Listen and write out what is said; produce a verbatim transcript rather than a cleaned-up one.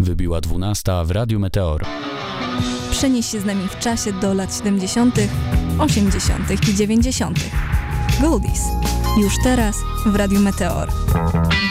Wybiła dwunasta w Radiu Meteor. Przenieś się z nami w czasie do lat siedemdziesiątych, osiemdziesiątych i dziewięćdziesiątych. Goldies. Już teraz w Radiu Meteor.